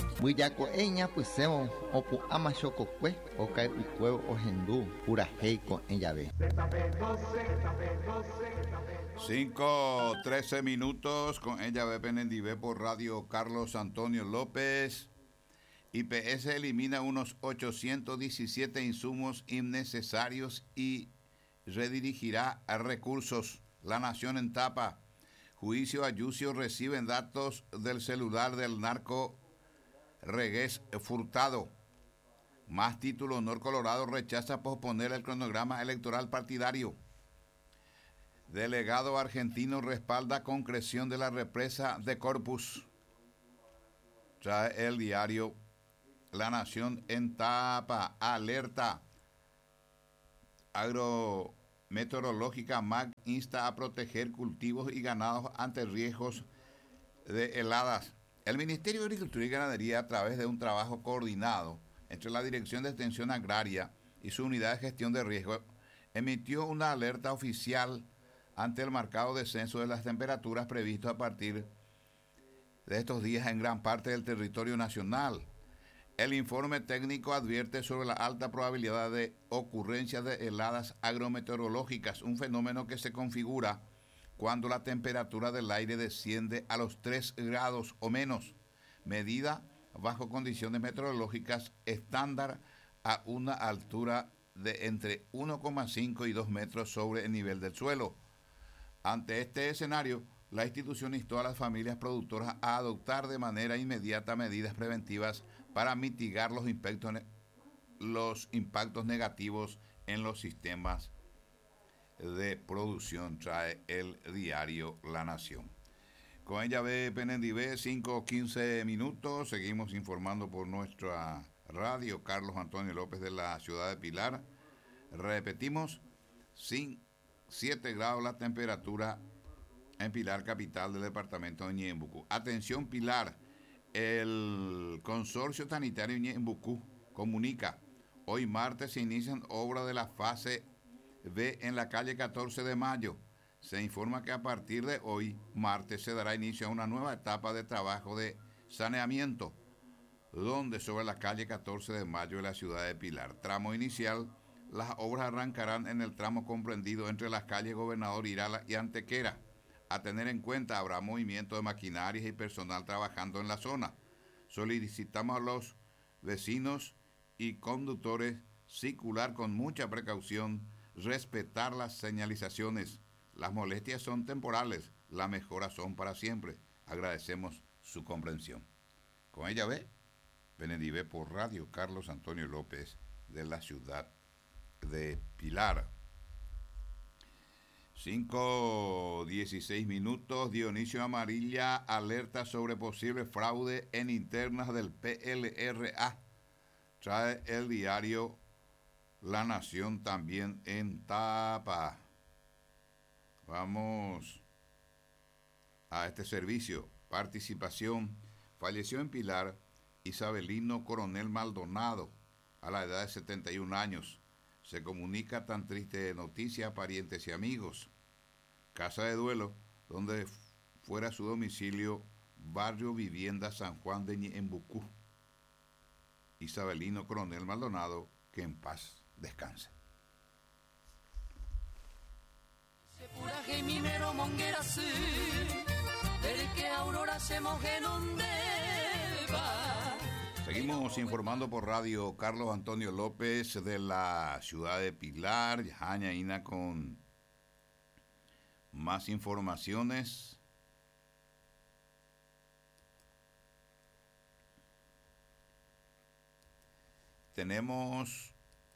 Buyako eña pusemo opu amachokokwe okai ukueo ohendu puraheiko en llave. 5:13 minutos con ella Penendivé por Radio Carlos Antonio López. IPS elimina unos 817 insumos innecesarios y redirigirá a recursos. La Nación en tapa. Juicio a Yucio reciben datos del celular del narco Regués Furtado. Más título, Honor Colorado rechaza posponer el cronograma electoral partidario. Delegado argentino respalda concreción de la represa de Corpus. Trae el diario La Nación en tapa. Alerta agrometeorológica. MAC insta a proteger cultivos y ganados ante riesgos de heladas. El Ministerio de Agricultura y Ganadería, a través de un trabajo coordinado entre la Dirección de Extensión Agraria y su Unidad de Gestión de Riesgo, emitió una alerta oficial ante el marcado descenso de las temperaturas previsto a partir de estos días en gran parte del territorio nacional. El informe técnico advierte sobre la alta probabilidad de ocurrencia de heladas agrometeorológicas, un fenómeno que se configura cuando la temperatura del aire desciende a los 3 grados o menos, medida bajo condiciones meteorológicas estándar a una altura de entre 1,5 y 2 metros sobre el nivel del suelo. Ante este escenario, la institución instó a las familias productoras a adoptar de manera inmediata medidas preventivas para mitigar los impactos negativos en los sistemas de producción, trae el diario La Nación. Con ella ve Penendivé, 5:15 minutos. Seguimos informando por nuestra radio Carlos Antonio López de la ciudad de Pilar. Repetimos, 7 grados la temperatura en Pilar, capital del departamento de Ñembucú. Atención Pilar, el consorcio sanitario Ñembucú comunica, hoy martes se inician obras de la fase B en la calle 14 de Mayo. Se informa que a partir de hoy, martes, se dará inicio a una nueva etapa de trabajo de saneamiento, donde sobre la calle 14 de Mayo de la ciudad de Pilar. Tramo inicial, las obras arrancarán en el tramo comprendido entre las calles Gobernador Irala y Antequera. A tener en cuenta, habrá movimiento de maquinarias y personal trabajando en la zona. Solicitamos a los vecinos y conductores circular con mucha precaución, respetar las señalizaciones. Las molestias son temporales, las mejoras son para siempre. Agradecemos su comprensión. Con ella ve Penendivé por Radio Carlos Antonio López de la ciudad de Pilar. 5:16 minutos. Dionisio Amarilla alerta sobre posible fraude en internas del PLRA. Trae el diario La Nación también en tapa. Vamos a este servicio. Participación. Falleció en Pilar Isabelino Coronel Maldonado a la edad de 71 años. Se comunica tan triste noticia a parientes y amigos. Casa de duelo, donde fuera su domicilio, barrio Vivienda San Juan de Ñembucú. Isabelino Coronel Maldonado, que en paz descanse. Seguimos informando por Radio Carlos Antonio López de la ciudad de Pilar, Yañaína, con más informaciones. Tenemos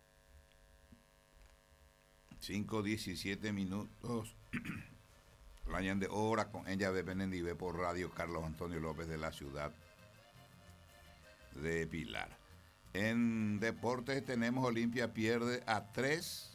5:17 minutos. Lañan de hora con ella de Penendivé por Radio Carlos Antonio López de la ciudad de Pilar. En deportes tenemos Olimpia pierde a 3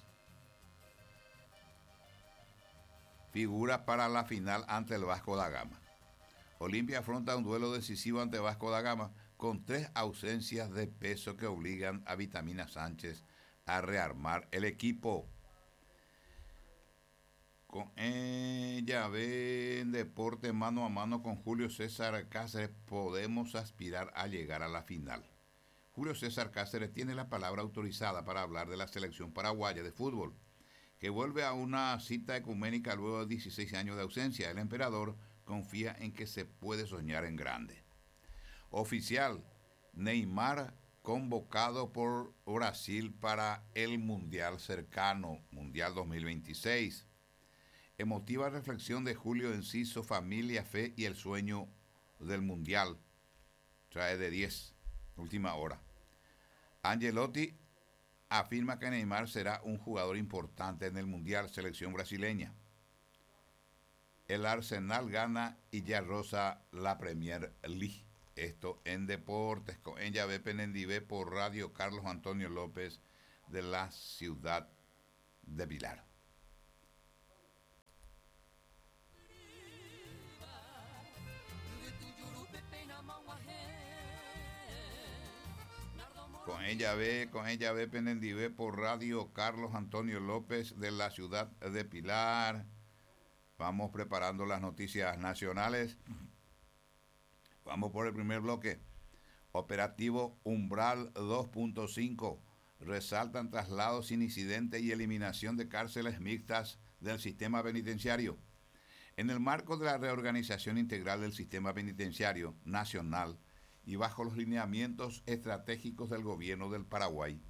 figuras para la final ante el Vasco da Gama. Olimpia afronta un duelo decisivo ante Vasco da Gama con 3 ausencias de peso que obligan a Vitamina Sánchez a rearmar el equipo. Con ella ve en deporte mano a mano con Julio César Cáceres, podemos aspirar a llegar a la final. Julio César Cáceres tiene la palabra autorizada para hablar de la selección paraguaya de fútbol, que vuelve a una cita ecuménica luego de 16 años de ausencia. El emperador confía en que se puede soñar en grande. Oficial, Neymar convocado por Brasil para el Mundial cercano, Mundial 2026. Emotiva reflexión de Julio Enciso, familia, fe y el sueño del Mundial. Trae de 10, última hora. Angelotti afirma que Neymar será un jugador importante en el Mundial, selección brasileña. El Arsenal gana y ya roza la Premier League. Esto en deportes con Enyavé Penendivé por Radio Carlos Antonio López de la ciudad de Pilar. Con ella ve Penendivé por Radio Carlos Antonio López de la ciudad de Pilar. Vamos preparando las noticias nacionales. Vamos por el primer bloque. Operativo Umbral 2.5. Resaltan traslados sin incidente y eliminación de cárceles mixtas del sistema penitenciario. En el marco de la reorganización integral del sistema penitenciario nacional y bajo los lineamientos estratégicos del gobierno del Paraguay,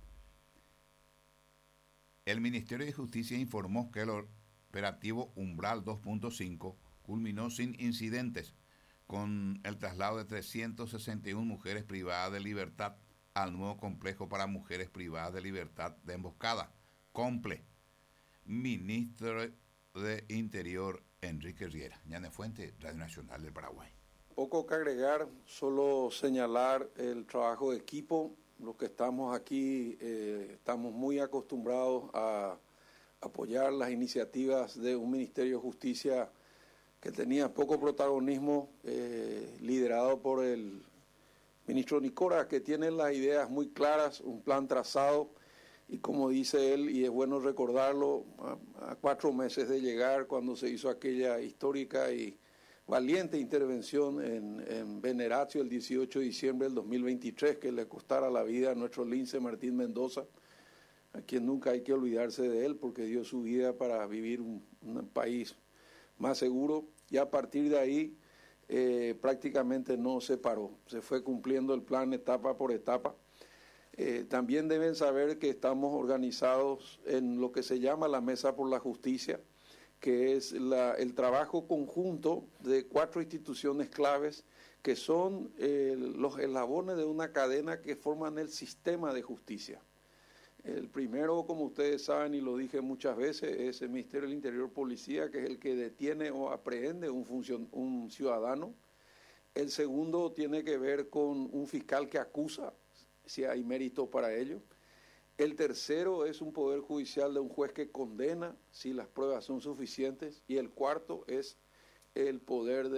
el Ministerio de Justicia informó que el operativo Umbral 2.5 culminó sin incidentes con el traslado de 361 mujeres privadas de libertad al nuevo complejo para mujeres privadas de libertad de Emboscada, COMPLE. Ministro de Interior Enrique Riera. Ñane Fuente, Radio Nacional del Paraguay. Poco que agregar, solo señalar el trabajo de equipo. Los que estamos aquí estamos muy acostumbrados a apoyar las iniciativas de un Ministerio de Justicia que tenía poco protagonismo, liderado por el ministro Nicora, que tiene las ideas muy claras, un plan trazado, y como dice él, y es bueno recordarlo, a 4 meses de llegar, cuando se hizo aquella histórica y valiente intervención en Veneratio el 18 de diciembre del 2023, que le costara la vida a nuestro lince Martín Mendoza, a quien nunca hay que olvidarse de él, porque dio su vida para vivir un país más seguro, y a partir de ahí prácticamente no se paró, se fue cumpliendo el plan etapa por etapa. También deben saber que estamos organizados en lo que se llama la Mesa por la Justicia, que es el trabajo conjunto de 4 instituciones claves que son los eslabones de una cadena que forman el sistema de justicia. El primero, como ustedes saben y lo dije muchas veces, es el Ministerio del Interior Policía, que es el que detiene o aprehende un ciudadano. El segundo tiene que ver con un fiscal que acusa, si hay mérito para ello. El tercero es un poder judicial de un juez que condena si las pruebas son suficientes. Y el cuarto es el poder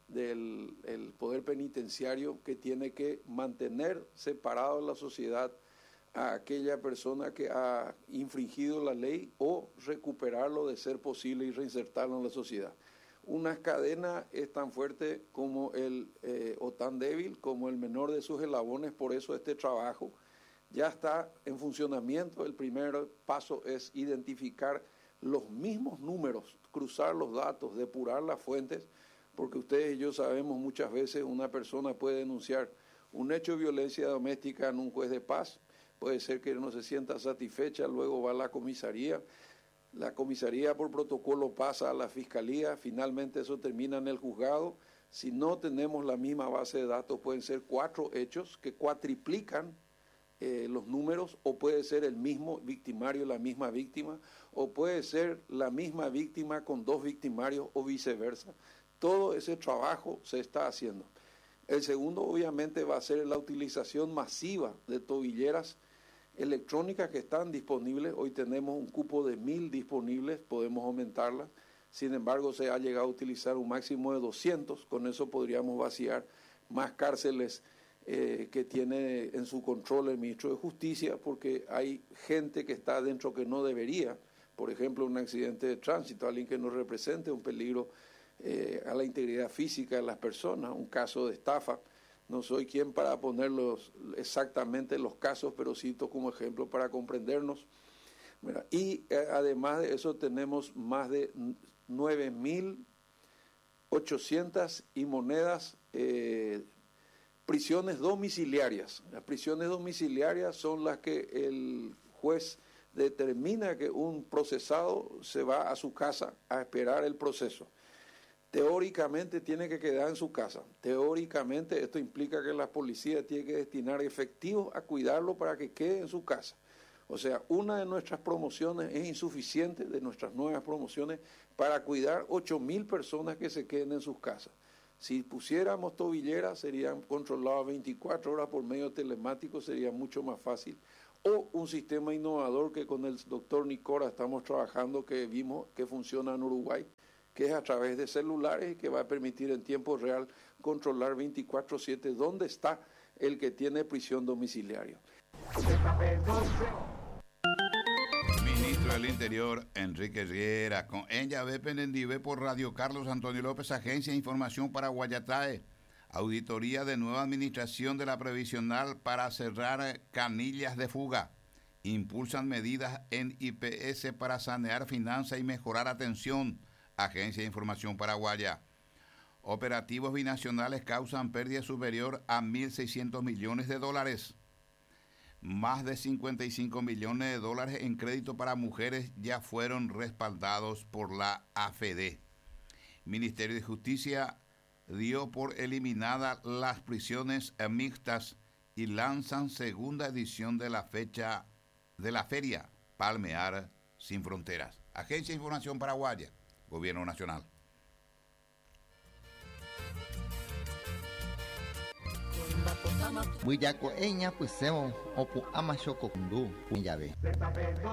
el poder penitenciario, que tiene que mantener separado de la sociedad a aquella persona que ha infringido la ley o recuperarlo de ser posible y reinsertarlo en la sociedad. Una cadena es tan fuerte como o tan débil como el menor de sus eslabones, por eso este trabajo ya está en funcionamiento. El primer paso es identificar los mismos números, cruzar los datos, depurar las fuentes, porque ustedes y yo sabemos muchas veces una persona puede denunciar un hecho de violencia doméstica en un juez de paz, puede ser que no se sienta satisfecha, luego va a la comisaría por protocolo pasa a la fiscalía, finalmente eso termina en el juzgado. Si no tenemos la misma base de datos, pueden ser 4 hechos que cuatriplican los números, o puede ser el mismo victimario, la misma víctima, o puede ser la misma víctima con 2 victimarios o viceversa. Todo ese trabajo se está haciendo. El segundo, obviamente, va a ser la utilización masiva de tobilleras electrónicas que están disponibles. Hoy tenemos un cupo de 1000 disponibles, podemos aumentarla. Sin embargo, se ha llegado a utilizar un máximo de 200, con eso podríamos vaciar más cárceles que tiene en su control el ministro de Justicia, porque hay gente que está adentro que no debería, por ejemplo, un accidente de tránsito, alguien que nos represente un peligro a la integridad física de las personas, un caso de estafa. No soy quien para poner exactamente los casos, pero cito como ejemplo para comprendernos. Mira, y además de eso tenemos más de 9.800 y monedas prisiones domiciliarias. Las prisiones domiciliarias son las que el juez determina que un procesado se va a su casa a esperar el proceso. Teóricamente tiene que quedar en su casa. Teóricamente esto implica que la policía tiene que destinar efectivos a cuidarlo para que quede en su casa. O sea, una de nuestras promociones es insuficiente, de nuestras nuevas promociones, para cuidar 8.000 personas que se queden en sus casas. Si pusiéramos tobilleras, serían controladas 24 horas por medio telemático, sería mucho más fácil. O un sistema innovador que con el doctor Nicora estamos trabajando, que vimos que funciona en Uruguay, que es a través de celulares y que va a permitir en tiempo real controlar 24/7 dónde está el que tiene prisión domiciliaria. Ministro del Interior, Enrique Riera, con ella Penendive por Radio Carlos Antonio López, Agencia de Información para Guayatae. Auditoría de nueva administración de la previsional para cerrar canillas de fuga. Impulsan medidas en IPS para sanear finanzas y mejorar atención. Agencia de Información Paraguaya. Operativos binacionales causan pérdida superior a 1.600 millones de dólares. Más de 55 millones de dólares en crédito para mujeres ya fueron respaldados por la AFD. Ministerio de Justicia dio por eliminadas las prisiones mixtas y lanzan segunda edición de la feria Palmear Sin Fronteras. Agencia de Información Paraguaya, Gobierno Nacional. Buyaco eña pusemos opu amachoko kundu, llave.